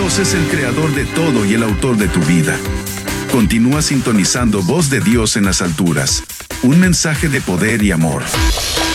Dios es el creador de todo y el autor de tu vida. Continúa sintonizando Voz de Dios en las alturas. Un mensaje de poder y amor.